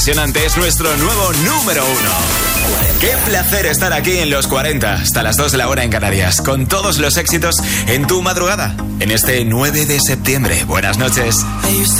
Es nuestro nuevo número 1. Qué placer estar aquí en los 40, hasta las 2 de la hora en Canarias, con todos los éxitos en tu madrugada, en este 9 de septiembre. Buenas noches.